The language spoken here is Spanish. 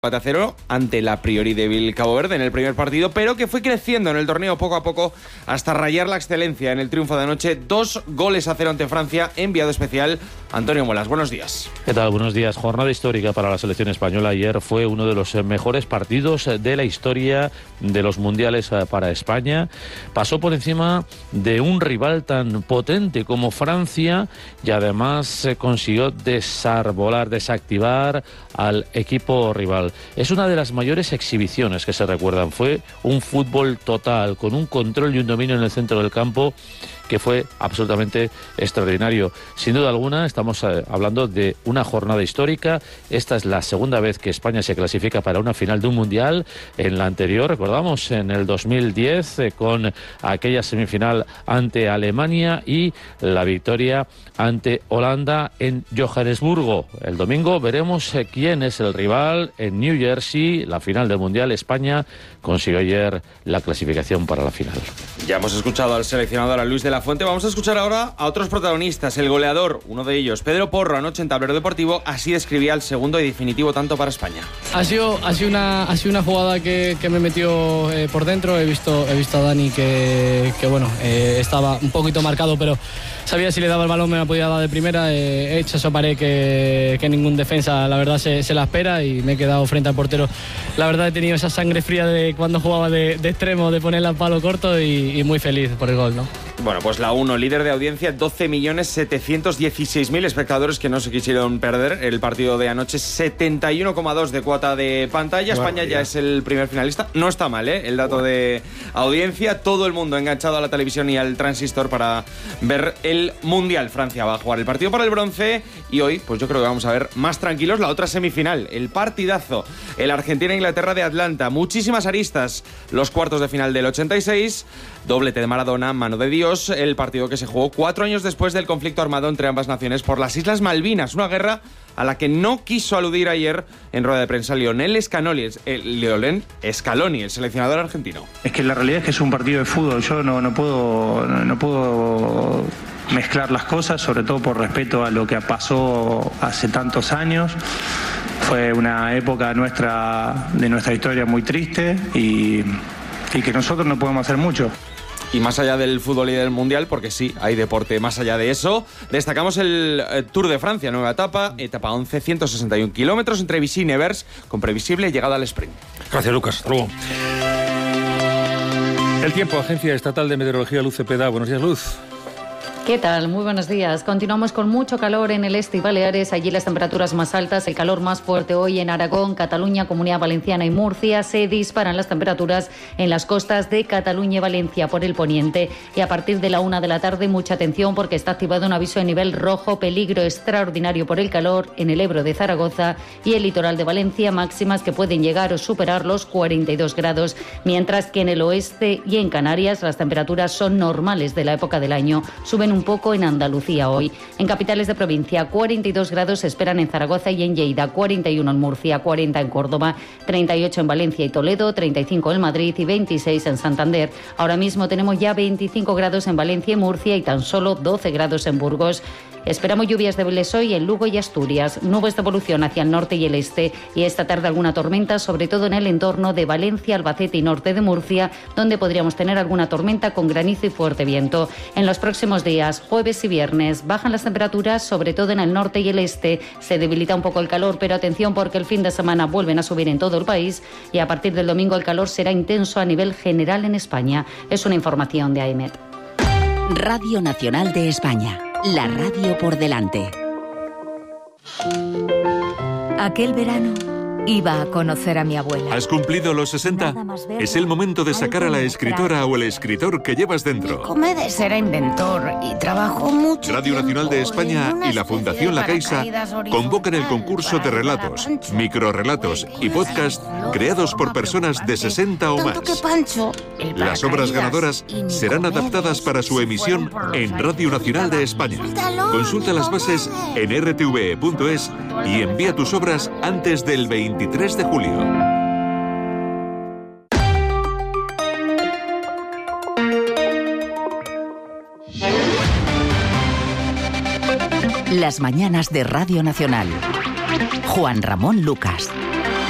4-0 ante la priori débil Cabo Verde en el primer partido, pero que fue creciendo en el torneo poco a poco hasta rayar la excelencia en el triunfo de anoche. 2-0 ante Francia. Enviado especial Antonio Molas. Buenos días. ¿Qué tal? Buenos días. Jornada histórica para la selección española. Ayer fue uno de los mejores partidos de la historia de los mundiales para España. Pasó por encima de un rival tan potente como Francia y además consiguió desactivar al equipo rival. Es una de las mayores exhibiciones que se recuerdan. Fue un fútbol total, con un control y un dominio en el centro del campo que fue absolutamente extraordinario. Sin duda alguna, estamos hablando de una jornada histórica. Esta es la segunda vez que España se clasifica para una final de un mundial. En la anterior, recordamos, en el 2010, con aquella semifinal ante Alemania y la victoria ante Holanda en Johannesburgo. El domingo veremos quién es el rival en New Jersey, la final del mundial. España consiguió ayer la clasificación para la final. Ya hemos escuchado al seleccionador, a Luis de la Fuente. Vamos a escuchar ahora a otros protagonistas. El goleador, uno de ellos, Pedro Porro, anoche en Tablero Deportivo, así describía el segundo y definitivo tanto para España. Ha sido una jugada que me metió por dentro. He visto a Dani que estaba un poquito marcado, pero sabía si le daba el balón me la podía dar de primera. He hecho esa pared que ningún defensa, la verdad, se la espera, y me he quedado frente al portero. La verdad, he tenido esa sangre fría de cuando jugaba de extremo, de ponerla al palo corto, y muy feliz por el gol, ¿no? Bueno, pues la 1, líder de audiencia, 12.716.000 espectadores que no se quisieron perder el partido de anoche. 71,2 de cuota de pantalla. España ya es el primer finalista. No está mal, el dato de audiencia. Todo el mundo enganchado a la televisión y al transistor para ver el Mundial. Francia va a jugar el partido para el bronce, y hoy, pues yo creo que vamos a ver más tranquilos la otra semifinal, el partidazo, el Argentina-Inglaterra de Atlanta. Muchísimas aristas, los cuartos de final del 86, doblete de Maradona, mano de Dios, el partido que se jugó 4 años después del conflicto armado entre ambas naciones por las Islas Malvinas, una guerra a la que no quiso aludir ayer en rueda de prensa Lionel Scaloni, el seleccionador argentino. Es que la realidad es que es un partido de fútbol. Yo no puedo mezclar las cosas, sobre todo por respeto a lo que pasó hace tantos años. Fue una época de nuestra historia muy triste y que nosotros no podemos hacer mucho. Y más allá del fútbol y del mundial, porque sí, hay deporte más allá de eso, destacamos el Tour de Francia, nueva etapa 11, 161 kilómetros entre Vichy y Nevers, con previsible llegada al sprint. Gracias, Lucas. Hasta luego. El tiempo, Agencia Estatal de Meteorología, Luz Cepeda. Buenos días, Luz. ¿Qué tal? Muy buenos días. Continuamos con mucho calor en el este y Baleares. Allí las temperaturas más altas, el calor más fuerte hoy en Aragón, Cataluña, Comunidad Valenciana y Murcia. Se disparan las temperaturas en las costas de Cataluña y Valencia por el poniente. Y a partir de la 1 de la tarde, mucha atención porque está activado un aviso de nivel rojo, peligro extraordinario por el calor en el Ebro de Zaragoza y el litoral de Valencia, máximas que pueden llegar o superar los 42 grados, mientras que en el oeste y en Canarias las temperaturas son normales de la época del año. Suben un poco en Andalucía hoy. En capitales de provincia, 42 grados se esperan en Zaragoza y en Lleida, 41 en Murcia, 40 en Córdoba, 38 en Valencia y Toledo, 35 en Madrid y 26 en Santander. Ahora mismo tenemos ya 25 grados en Valencia y Murcia y tan solo 12 grados en Burgos. Esperamos lluvias débiles hoy en Lugo y Asturias, nubes de evolución hacia el norte y el este, y esta tarde alguna tormenta, sobre todo en el entorno de Valencia, Albacete y norte de Murcia, donde podríamos tener alguna tormenta con granizo y fuerte viento. En los próximos días, jueves y viernes, bajan las temperaturas, sobre todo en el norte y el este, se debilita un poco el calor, pero atención porque el fin de semana vuelven a subir en todo el país y a partir del domingo el calor será intenso a nivel general en España. Es una información de AEMET. Radio Nacional de España. La radio por delante. Aquel verano iba a conocer a mi abuela. ¿Has cumplido los 60? Es el momento de sacar a la escritora o el escritor que llevas dentro. Comedes era inventor y trabajó mucho. Radio Nacional de España y la Fundación La Caixa convocan el concurso de relatos, microrrelatos y podcast creados por personas de 60 o más. Las obras ganadoras serán adaptadas para su emisión en Radio Nacional de España. Consulta las bases en rtve.es y envía tus obras antes del 23 de julio. Las mañanas de Radio Nacional. Juan Ramón Lucas.